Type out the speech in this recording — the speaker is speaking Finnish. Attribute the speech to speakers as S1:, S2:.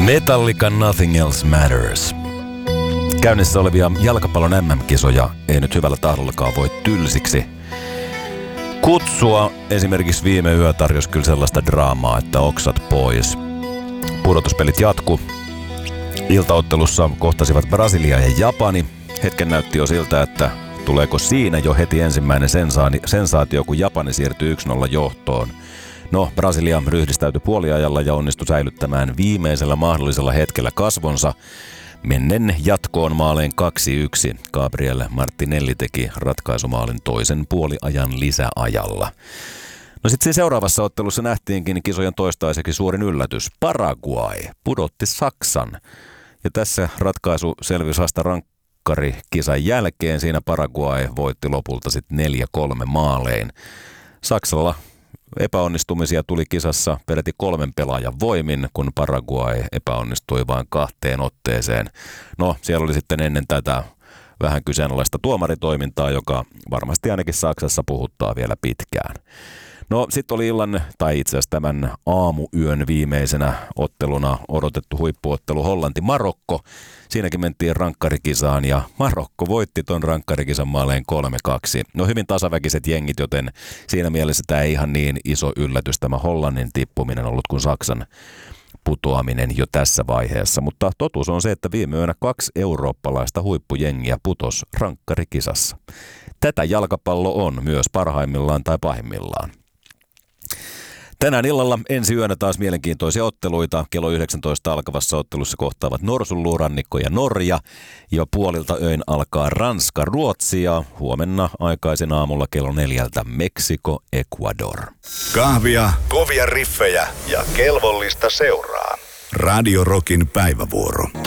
S1: Metallica Nothing Else Matters. Käynnissä olevia jalkapallon MM-kisoja ei nyt hyvällä tahdollakaan voi tylsiksi kutsua. Esimerkiksi viime yö tarjosi kyllä sellaista draamaa, että oksat pois. Pudotuspelit jatku. Iltaottelussa kohtasivat Brasilia ja Japani. Hetken näytti jo siltä, että tuleeko siinä jo heti ensimmäinen sensaatio, kun Japani siirtyi 1-0 johtoon. No, Brasilia ryhdistäytyi puoliajalla ja onnistui säilyttämään viimeisellä mahdollisella hetkellä kasvonsa. Mennen jatkoon maaleen 2-1. Gabriel Martinelli teki ratkaisumaalin toisen puoliajan lisäajalla. No sitten seuraavassa ottelussa nähtiinkin kisojen toistaiseksi suurin yllätys. Paraguay pudotti Saksan. Ja tässä ratkaisu selvisi vasta rankkarikisan jälkeen. Siinä Paraguay voitti lopulta sitten 4-3 maalein. Saksalla epäonnistumisia tuli kisassa peräti 3 pelaajan voimin, kun Paraguay epäonnistui vain 2 otteeseen. No, siellä oli sitten ennen tätä vähän kyseenalaista tuomaritoimintaa, joka varmasti ainakin Saksassa puhuttaa vielä pitkään. No, sitten oli illan, tai itse asiassa tämän aamuyön viimeisenä otteluna odotettu huippuottelu Hollanti-Marokko. Siinäkin mentiin rankkarikisaan ja Marokko voitti ton rankkarikisan maaleen 3-2. No, hyvin tasaväkiset jengit, joten siinä mielessä tämä ei ihan niin iso yllätys tämä Hollannin tippuminen ollut kuin Saksan putoaminen jo tässä vaiheessa. Mutta totuus on se, että viime yönä 2 eurooppalaista huippujengiä putos rankkarikisassa. Tätä jalkapallo on myös parhaimmillaan tai pahimmillaan. Tänään illalla ensi yönä taas mielenkiintoisia otteluita. Kello 19 alkavassa ottelussa kohtaavat Norsunluurannikko ja Norja. Jo puolilta öin alkaa Ranska, Ruotsi ja huomenna aikaisin aamulla kello 4 Meksiko, Ecuador.
S2: Kahvia, kovia riffejä ja kelvollista seuraa. Radio Rockin päivävuoro.